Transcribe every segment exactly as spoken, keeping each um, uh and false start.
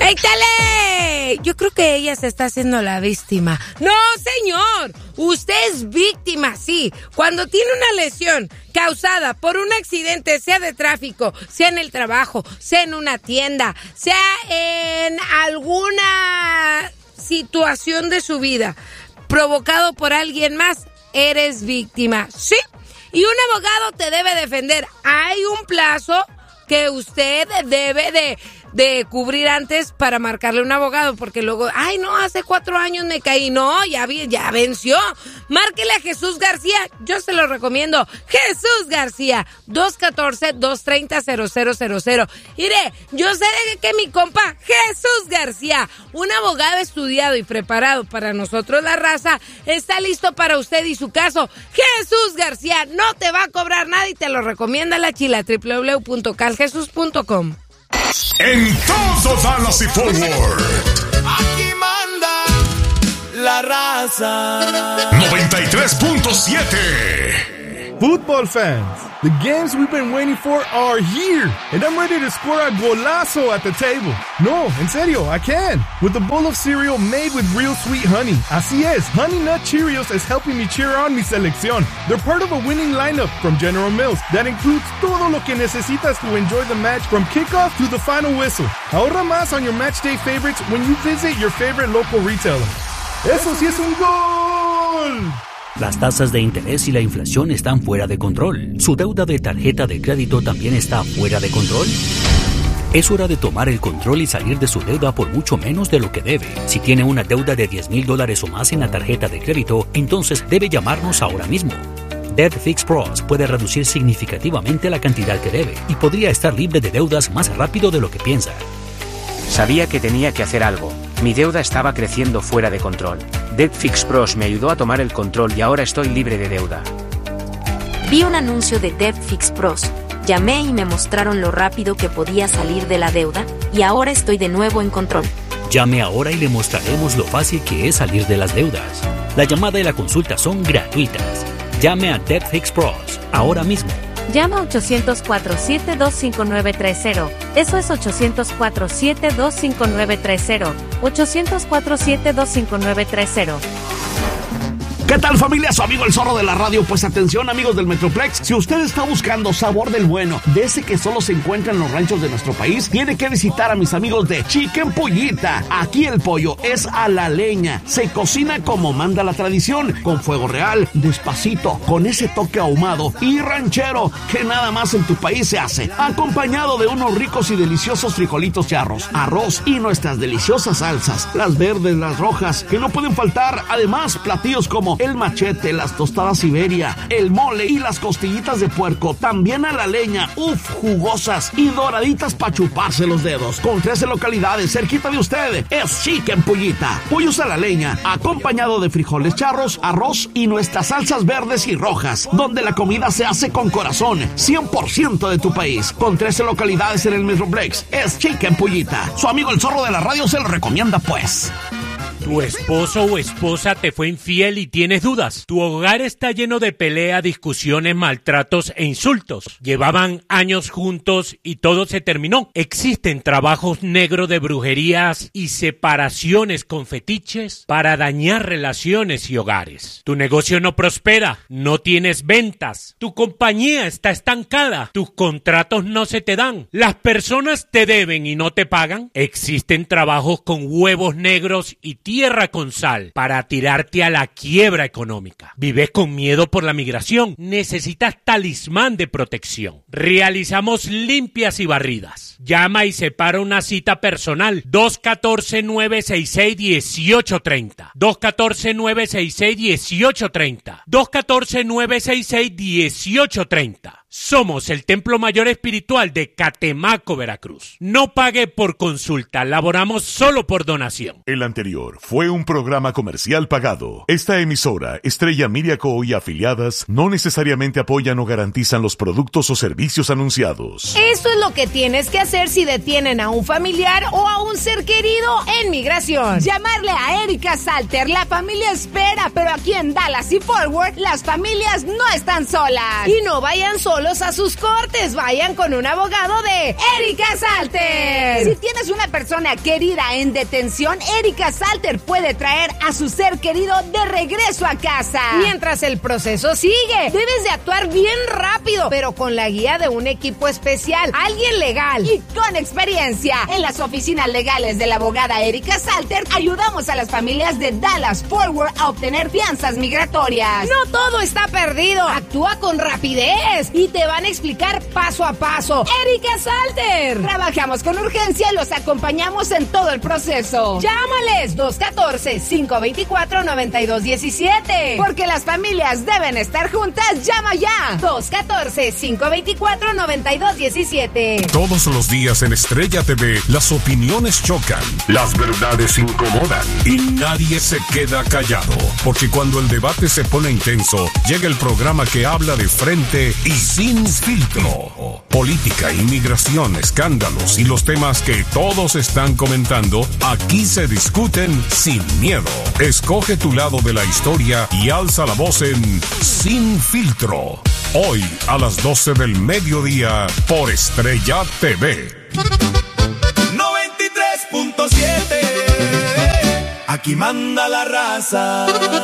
¡Échale! Yo creo que ella se está haciendo la víctima. ¡No, señor! Usted es víctima, sí. Cuando tiene una lesión causada por un accidente, sea de tráfico, sea en el trabajo, sea en una tienda, sea en alguna situación de su vida, provocado por alguien más, eres víctima, ¿sí? Y un abogado te debe defender. Hay un plazo que usted debe de, de cubrir antes para marcarle un abogado, porque luego, ay, no, hace cuatro años me caí. No, ya, ya venció. Márquele a Jesús García. Yo se lo recomiendo. Jesús García, dos uno cuatro, dos tres cero, cero cero cero cero. Mire, yo sé de que mi compa Jesús García, un abogado estudiado y preparado para nosotros la raza, está listo para usted y su caso. Jesús García no te va a cobrar nada y te lo recomienda la chila, doble u doble u doble u punto cal jesús punto com. En todo Dallas y Fort Worth, aquí manda la raza. noventa y tres punto siete. Football fans, the games we've been waiting for are here, and I'm ready to score a golazo at the table. No, en serio, I can. With a bowl of cereal made with real sweet honey. Así es, Honey Nut Cheerios is helping me cheer on mi selección. They're part of a winning lineup from General Mills that includes todo lo que necesitas to enjoy the match from kickoff to the final whistle. Ahorra más on your match day favorites when you visit your favorite local retailer. ¡Eso sí es un gol! Las tasas de interés y la inflación están fuera de control. ¿Su deuda de tarjeta de crédito también está fuera de control? Es hora de tomar el control y salir de su deuda por mucho menos de lo que debe. Si tiene una deuda de diez mil dólares o más en la tarjeta de crédito, entonces debe llamarnos ahora mismo. Debt Fix Pros puede reducir significativamente la cantidad que debe y podría estar libre de deudas más rápido de lo que piensa. Sabía que tenía que hacer algo. Mi deuda estaba creciendo fuera de control. Debt Fix Pros me ayudó a tomar el control y ahora estoy libre de deuda. Vi un anuncio de Debt Fix Pros. Llamé y me mostraron lo rápido que podía salir de la deuda y ahora estoy de nuevo en control. Llame ahora y le mostraremos lo fácil que es salir de las deudas. La llamada y la consulta son gratuitas. Llame a Debt Fix Pros ahora mismo. Llama a ochocientos cuatro, siete dos cinco nueve tres cero. Eso es ochocientos cuatro, siete dos cinco nueve tres cero. ochocientos cuatro, siete dos cinco nueve tres cero. ¿Qué tal, familia? Su amigo el Zorro de la Radio. Pues atención, amigos del Metroplex, si usted está buscando sabor del bueno, de ese que solo se encuentra en los ranchos de nuestro país, tiene que visitar a mis amigos de Chicken Pollita. Aquí el pollo es a la leña, se cocina como manda la tradición, con fuego real, despacito, con ese toque ahumado y ranchero que nada más en tu país se hace, acompañado de unos ricos y deliciosos frijolitos charros, arroz y nuestras deliciosas salsas, las verdes, las rojas, que no pueden faltar. Además, platillos como el machete, las tostadas Siberia, el mole y las costillitas de puerco, también a la leña, uff, jugosas y doraditas para chuparse los dedos. Con trece localidades cerquita de usted, es Chicken Pollita. Pollos a la leña, acompañado de frijoles charros, arroz y nuestras salsas verdes y rojas, donde la comida se hace con corazón, cien por ciento de tu país. Con trece localidades en el Metroplex, es Chicken Pollita. Su amigo el Zorro de la Radio se lo recomienda, pues. Tu esposo o esposa te fue infiel y tienes dudas. Tu hogar está lleno de pelea, discusiones, maltratos e insultos. Llevaban años juntos y todo se terminó. Existen trabajos negros de brujerías y separaciones con fetiches para dañar relaciones y hogares. Tu negocio no prospera, no tienes ventas. Tu compañía está estancada, tus contratos no se te dan. Las personas te deben y no te pagan. Existen trabajos con huevos negros y tierra con sal para tirarte a la quiebra económica. ¿Vives con miedo por la migración? Necesitas talismán de protección. Realizamos limpias y barridas. Llama y separa una cita personal. dos uno cuatro, nueve seis seis, uno ocho tres cero. dos uno cuatro, nueve seis seis, uno ocho tres cero. dos uno cuatro, nueve seis seis, uno ocho tres cero. Somos el Templo Mayor Espiritual de Catemaco, Veracruz. No pague por consulta, laboramos solo por donación. El anterior fue un programa comercial pagado. Esta emisora, Estrella Miriaco y afiliadas, no necesariamente apoyan o garantizan los productos o servicios anunciados. Eso es lo que tienes que hacer si detienen a un familiar o a un ser querido en migración. Llamarle a Erika Salter. La familia espera, pero aquí en Dallas y Fort Worth, las familias no están solas. Y no vayan solos solos a sus cortes. Vayan con un abogado de Erika Salter. Si tienes una persona querida en detención, Erika Salter puede traer a su ser querido de regreso a casa. Mientras el proceso sigue, debes de actuar bien rápido, pero con la guía de un equipo especial, alguien legal y con experiencia. En las oficinas legales de la abogada Erika Salter, ayudamos a las familias de Dallas Fort Worth a obtener fianzas migratorias. No todo está perdido. Actúa con rapidez y te van a explicar paso a paso. Erika Salter. Trabajamos con urgencia y los acompañamos en todo el proceso. Llámales dos uno cuatro, cinco dos cuatro, nueve dos uno siete. Porque las familias deben estar juntas. Llama ya. dos uno cuatro, cinco dos cuatro, nueve dos uno siete. Todos los días en Estrella T V, las opiniones chocan, las verdades incomodan y nadie se queda callado. Porque cuando el debate se pone intenso, llega el programa que habla de frente y sin filtro. Política, inmigración, escándalos y los temas que todos están comentando, aquí se discuten sin miedo. Escoge tu lado de la historia y alza la voz en Sin Filtro. Hoy a las doce del mediodía por Estrella T V. noventa y tres punto siete. Aquí manda la raza.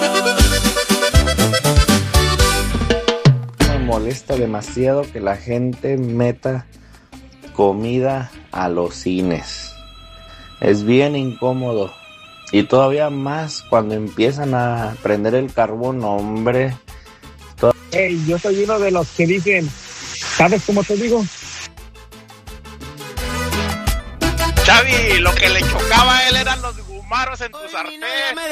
Me molesta demasiado que la gente meta comida a los cines. Es bien incómodo. Y todavía más cuando empiezan a prender el carbón, hombre. Todo... Hey, yo soy uno de los que dicen, ¿sabes cómo te digo? Xavi, lo que le chocaba a él eran los gumaros en tu sartén.